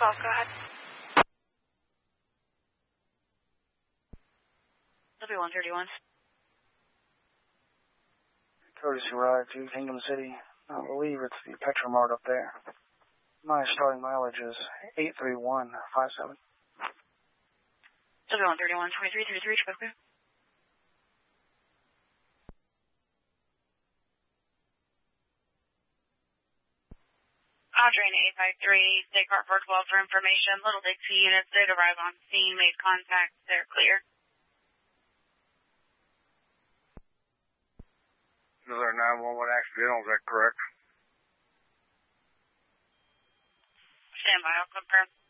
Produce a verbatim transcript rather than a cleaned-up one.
twelve, go ahead. W one thirty-one. Courtesy ride to Kingdom City. I believe it's the Petramart up there. My starting mileage is eight three one five seven. W one thirty-one, twenty-three thirty-three, Chicago. Audrey eight five three, Descartes four twelve for information. Little Dixie units did arrive on scene, made contact. They're clear. Is there nine one one accidental, is that correct? Stand by, I'll confirm.